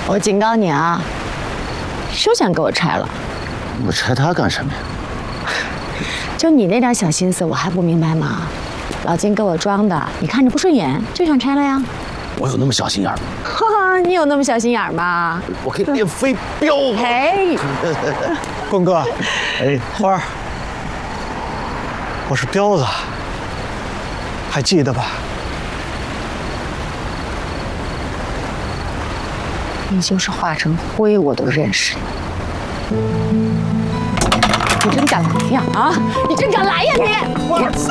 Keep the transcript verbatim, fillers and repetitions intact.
我警告你啊，休想给我拆了！ 我拆它干什么呀？ 就你那点小心思，我还不明白吗？老金给我装的，你看着不顺眼就想拆了呀？ 我有那么小心眼吗？ 哈哈，你有那么小心眼吗？ 我可以练飞镖。 嘿， 棍哥，哎，花儿，我是彪子，还记得吧？ 你就是化成灰我都认识你。你真敢来呀！啊，你真敢来呀你！我。